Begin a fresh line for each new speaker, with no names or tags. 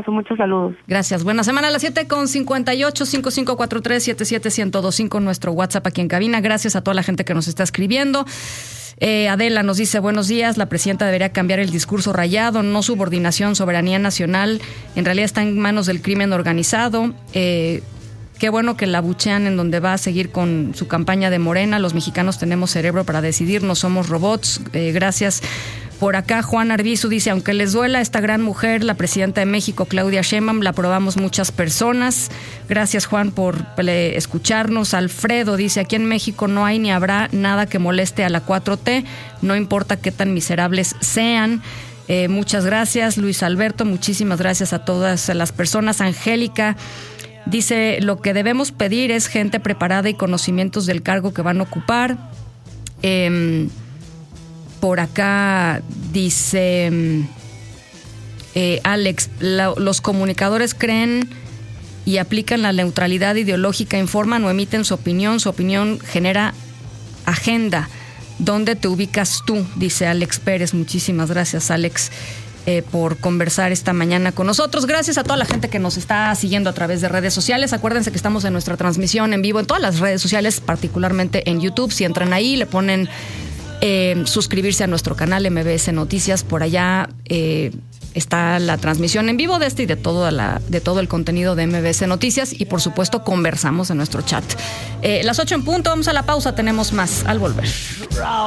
abrazo, muchos saludos.
Gracias, buena semana. A las 7:58, 5543-77125, nuestro WhatsApp aquí en cabina. Gracias a toda la gente que nos está escribiendo. Adela nos dice, buenos días, la presidenta debería cambiar el discurso rayado, no subordinación, soberanía nacional, en realidad está en manos del crimen organizado. Qué bueno que la buchean en donde va a seguir con su campaña de Morena. Los mexicanos tenemos cerebro para decidir, no somos robots. Gracias. Por acá Juan Arbizu dice, aunque les duela esta gran mujer, la presidenta de México, Claudia Sheinbaum, la aprobamos muchas personas. Gracias, Juan, por escucharnos. Alfredo dice, aquí en México no hay ni habrá nada que moleste a la 4T, no importa qué tan miserables sean. Muchas gracias. Luis Alberto, muchísimas gracias a todas las personas. Angélica dice, lo que debemos pedir es gente preparada y conocimientos del cargo que van a ocupar. Por acá dice Alex, los comunicadores creen y aplican la neutralidad ideológica, informan o emiten su opinión genera agenda. ¿Dónde te ubicas tú? Dice Alex Pérez. Muchísimas gracias, Alex, por conversar esta mañana con nosotros. Gracias a toda la gente que nos está siguiendo a través de redes sociales. Acuérdense que estamos en nuestra transmisión en vivo en todas las redes sociales, particularmente en YouTube. Si entran ahí, le ponen suscribirse a nuestro canal MBS Noticias. Por allá está la transmisión en vivo de y de todo el contenido de MBS Noticias, y por supuesto conversamos en nuestro chat. Las 8 en punto, vamos a la pausa, tenemos más al volver.